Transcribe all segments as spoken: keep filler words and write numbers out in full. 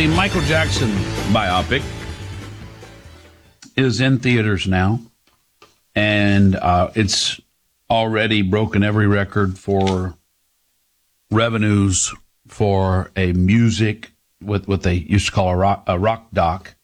the Michael Jackson biopic is in theaters now, and uh, it's already broken every record for revenues for a music, what, what they used to call a rock, a rock doc,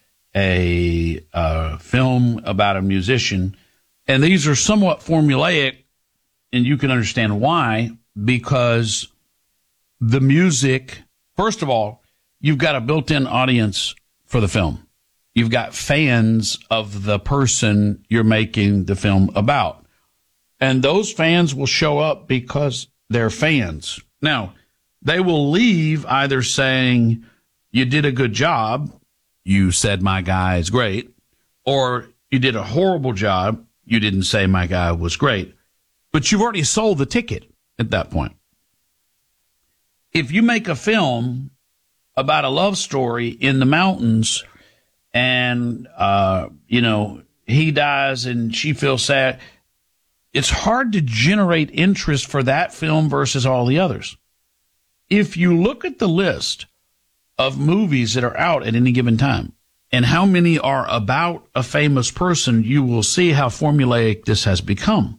a uh, film about a musician. And these are somewhat formulaic, and you can understand why, because the music, first of all, you've got a built-in audience for the film. You've got fans of the person you're making the film about. And those fans will show up because they're fans. Now, they will leave either saying, you did a good job, you said my guy is great, or you did a horrible job, you didn't say my guy was great. But you've already sold the ticket at that point. If you make a film about a love story in the mountains and, uh, you know, he dies and she feels sad, it's hard to generate interest for that film versus all the others. If you look at the list of movies that are out at any given time and how many are about a famous person, you will see how formulaic this has become.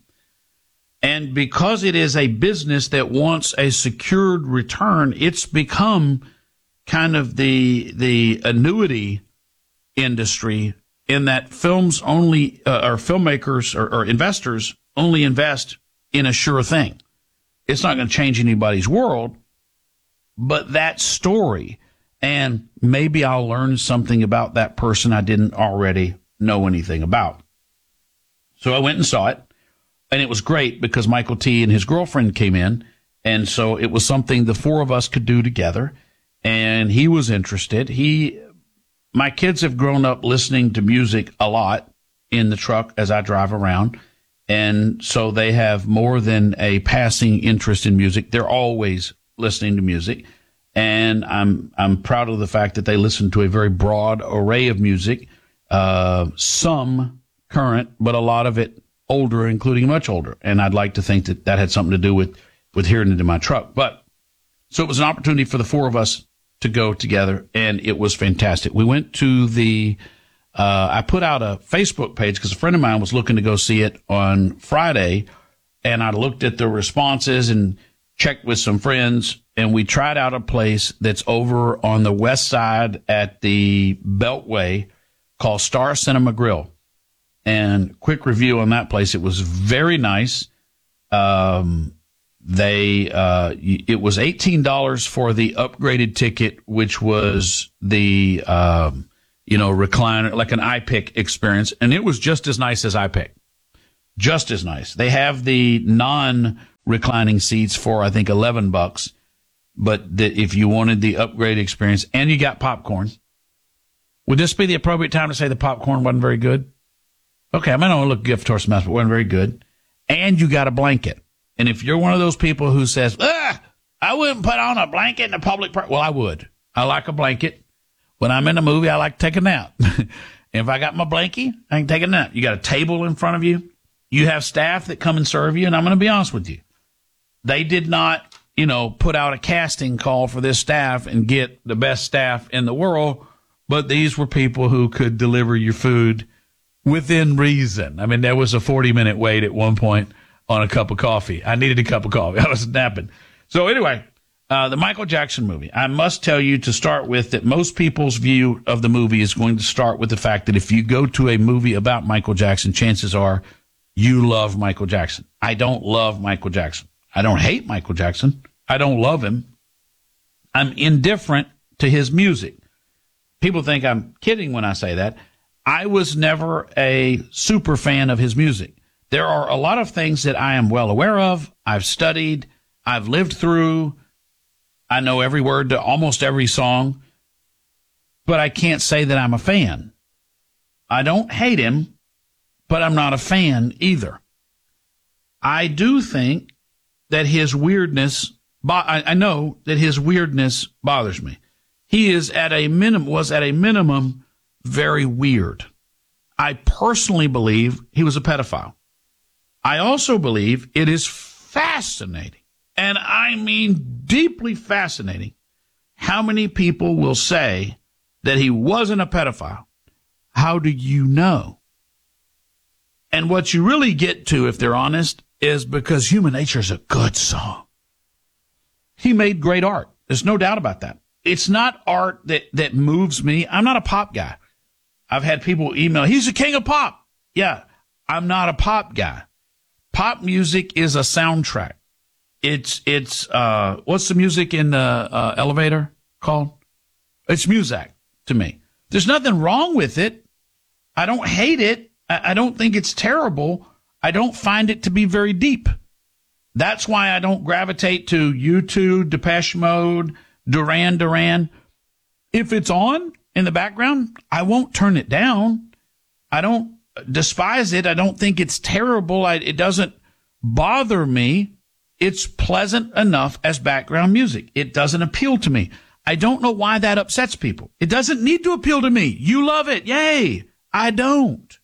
And because it is a business that wants a secured return, it's become kind of the the annuity industry in that films only, uh, or filmmakers or, or investors only invest in a sure thing. It's not going to change anybody's world, but that story, and maybe I'll learn something about that person I didn't already know anything about. So I went and saw it, and it was great because Michael T. and his girlfriend came in, and so it was something the four of us could do together. And he was interested. He, my kids have grown up listening to music a lot in the truck as I drive around. And so they have more than a passing interest in music. They're always listening to music. And I'm, I'm proud of the fact that they listen to a very broad array of music, uh, some current, but a lot of it older, including much older. And I'd like to think that that had something to do with, with hearing it in my truck. But so it was an opportunity for the four of us to go together, and it was fantastic. We went to the, uh, I put out a Facebook page because a friend of mine was looking to go see it on Friday, and I looked at the responses and checked with some friends, and we tried out a place that's over on the west side at the Beltway called Star Cinema Grill. And quick review on that place. It was very nice. Um, They, uh, it was eighteen dollars for the upgraded ticket, which was the, um, you know, recliner, like an iPick experience. And it was just as nice as iPick. Just as nice. They have the non-reclining seats for, I think, eleven bucks. But the, if you wanted the upgrade experience and you got popcorn, would this be the appropriate time to say the popcorn wasn't very good? Okay. I might not look gift horse mouth, but wasn't very good. And you got a blanket. And if you're one of those people who says, ah, I wouldn't put on a blanket in a public park. Well, I would. I like a blanket. When I'm in a movie, I like to take a nap. If I got my blankie, I can take a nap. You got a table in front of you. You have staff that come and serve you. And I'm going to be honest with you. They did not, you know, put out a casting call for this staff and get the best staff in the world. But these were people who could deliver your food within reason. I mean, there was a forty minute wait at one point on a cup of coffee. I needed a cup of coffee. I was napping. So anyway, uh, the Michael Jackson movie. I must tell you to start with that most people's view of the movie is going to start with the fact that if you go to a movie about Michael Jackson, chances are you love Michael Jackson. I don't love Michael Jackson. I don't hate Michael Jackson. I don't love him. I'm indifferent to his music. People think I'm kidding when I say that. I was never a super fan of his music. There are a lot of things that I am well aware of. I've studied. I've lived through. I know every word to almost every song. But I can't say that I'm a fan. I don't hate him, but I'm not a fan either. I do think that his weirdness, I know that his weirdness bothers me. He is at a minimum, was at a minimum very weird. I personally believe he was a pedophile. I also believe it is fascinating, and I mean deeply fascinating, How many people will say that he wasn't a pedophile? How do you know? And what you really get to, if they're honest, is because Human Nature is a good song. He made great art. There's no doubt about that. It's not art that, that moves me. I'm not a pop guy. I've had people email, he's the king of pop. Yeah, I'm not a pop guy. Pop music is a soundtrack. It's, it's, uh, what's the music in the uh, elevator called? It's music to me. There's nothing wrong with it. I don't hate it. I, I don't think it's terrible. I don't find it to be very deep. That's why I don't gravitate to U two, Depeche Mode, Duran Duran. If it's on in the background, I won't turn it down. I don't despise it. I don't think it's terrible. I, it doesn't bother me. It's pleasant enough as background music. It doesn't appeal to me. I don't know why that upsets people. It doesn't need to appeal to me. You love it. Yay. I don't.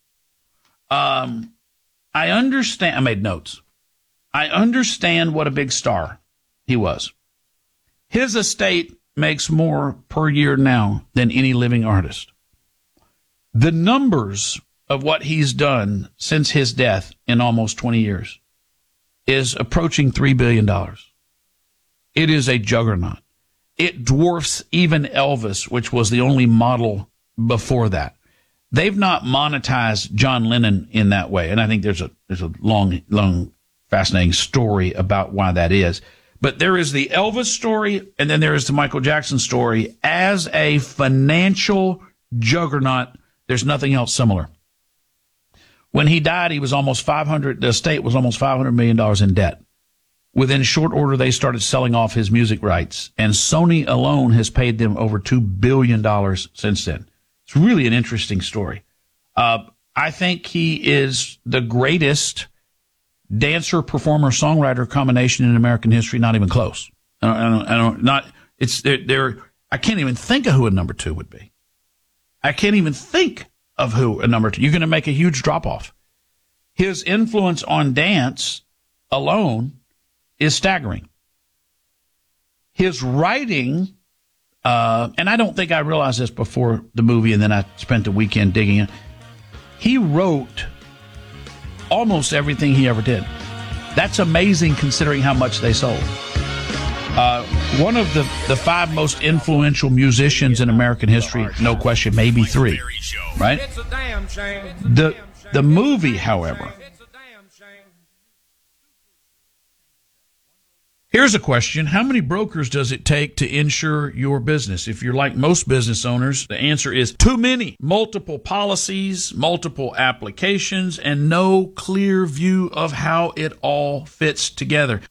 Um, I understand. I made notes. I understand what a big star he was. His estate makes more per year now than any living artist. The numbers of what he's done since his death in almost twenty years is approaching three billion dollars. It is a juggernaut. It dwarfs even Elvis, which was the only model before that. They've not monetized John Lennon in that way, and I think there's a there's a long, long, fascinating story about why that is. But there is the Elvis story, and then there is the Michael Jackson story. As a financial juggernaut, there's nothing else similar. When he died, he was almost five hundred. The estate was almost five hundred million dollars in debt. Within short order, they started selling off his music rights, and Sony alone has paid them over two billion dollars since then. It's really an interesting story. Uh, I think he is the greatest dancer, performer, songwriter combination in American history. Not even close. I don't, I don't, I don't not. It's they're, they're. I can't even think of who a number two would be. I can't even think of who a number two. You're going to make a huge drop off. His influence on dance alone is staggering. His writing, uh, and I don't think I realized this before the movie, and then I spent the weekend digging it. He wrote almost everything he ever did. That's amazing considering how much they sold. Uh, one of the, the five most influential musicians in American history, no question, maybe three, right? The, the movie, however, here's a question. How many brokers does it take to insure your business? If you're like most business owners, the answer is too many. Multiple policies, multiple applications, and no clear view of how it all fits together.